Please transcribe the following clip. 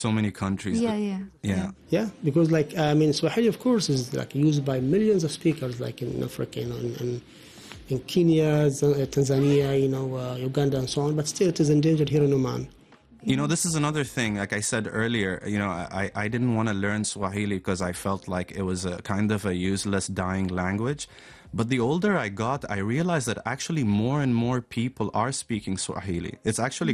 so many countries. Yeah. Yeah, because like I mean, Swahili of course is like used by millions of speakers, like in Africa, you know, in Kenya, Tanzania, you know, Uganda, and so on. But still, it is endangered here in Oman. You know, this is another thing. Like I said earlier, you know, I didn't want to learn Swahili because I felt like it was a kind of a useless, dying language. But the older I got, I realized that actually more and more people are speaking Swahili. It's actually